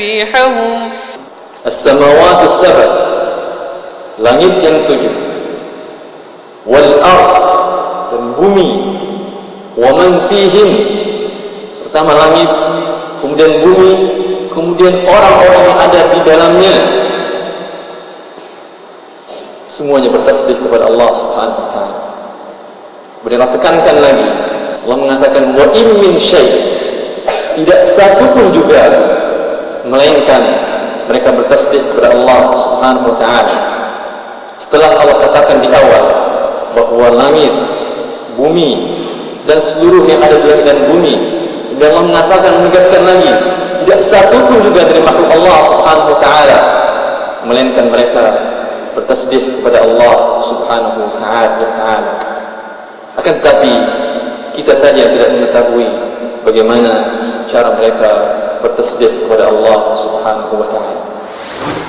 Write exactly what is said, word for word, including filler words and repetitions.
تسبيحهم. As-samawati as-sab'a, langit yang tujuh, wal ard, dan bumi, wa man fihin, pertama langit, kemudian bumi, kemudian orang-orang yang ada di dalamnya, semuanya bertasbih kepada Allah Subhanahu wa taala. Kemudian Allah tekankan lagi, Allah mengatakan wa in min syai', tidak satu pun juga melainkan mereka bertasbih kepada Allah Subhanahu wa taala. Setelah Allah katakan di awal bahwa langit, bumi, dan seluruh yang ada di langit dan bumi, dan Allah mengatakan, menegaskan lagi, tidak satu pun juga dari makhluk Allah Subhanahu wa taala melainkan mereka bertasbih kepada Allah Subhanahu wa taala. Akan tetapi kita saja tidak mengetahui bagaimana cara mereka bertasbih kepada Allah Subhanahu wa taala.